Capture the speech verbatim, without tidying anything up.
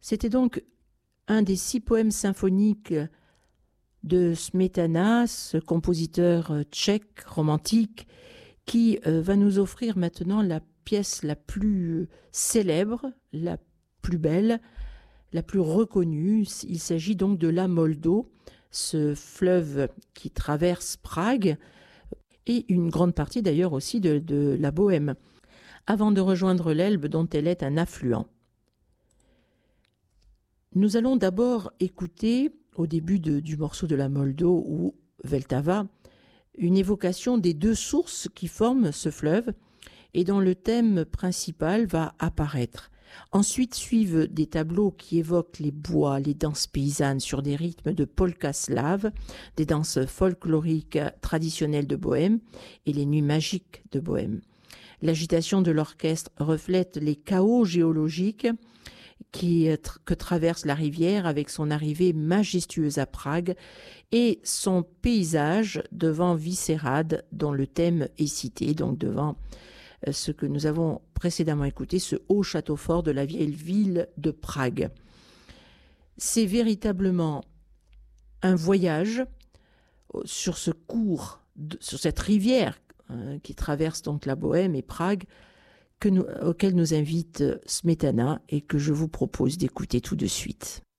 C'était donc un des six poèmes symphoniques de Smetana, ce compositeur tchèque romantique, qui euh, va nous offrir maintenant la pièce la plus célèbre, la plus belle, la plus reconnue. Il s'agit donc de la Moldau, ce fleuve qui traverse Prague, et une grande partie d'ailleurs aussi de, de la Bohême, avant de rejoindre l'Elbe dont elle est un affluent. Nous allons d'abord écouter, au début de, du morceau de la Moldau ou Vltava, une évocation des deux sources qui forment ce fleuve et dont le thème principal va apparaître. Ensuite suivent des tableaux qui évoquent les bois, les danses paysannes sur des rythmes de polka slave, des danses folkloriques traditionnelles de Bohême et les nuits magiques de Bohême. L'agitation de l'orchestre reflète les chaos géologiques qui, que traverse la rivière avec son arrivée majestueuse à Prague et son paysage devant Vyšehrad dont le thème est cité, donc devant ce que nous avons précédemment écouté, ce haut château fort de la vieille ville de Prague. C'est véritablement un voyage sur ce cours, sur cette rivière hein, qui traverse donc la Bohême et Prague, que nous, auquel nous invite Smetana et que je vous propose d'écouter tout de suite.